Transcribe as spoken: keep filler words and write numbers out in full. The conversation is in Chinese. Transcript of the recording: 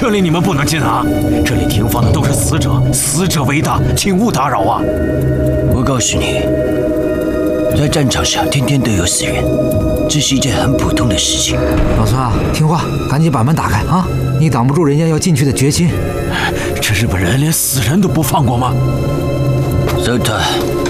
这里你们不能进啊！这里停放的都是死者，死者为大，请勿打扰啊！ 我告诉你，在战场上天天都有死人，这是一件很普通的事情。 老孙啊，听话，赶紧把门打开啊！你挡不住人家要进去的决心。 这日本人连死人都不放过吗？ 搜他。